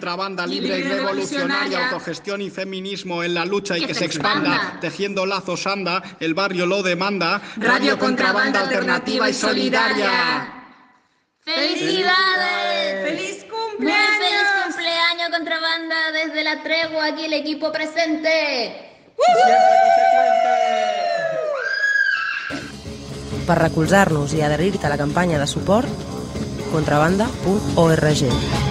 Contrabanda libre y revolucionaria, autogestión y feminismo en la lucha y que se expanda, tejiendo lazos anda, el barrio lo demanda. Radio Contrabanda alternativa y solidaria. ¡Felicidades! ¡Feliz cumpleaños! ¡Muy feliz cumpleaños, Contrabanda! Desde La Tregua, aquí el equipo presente. Per recolzar-nos i adherir-te a la campanya de suport, contrabanda.org.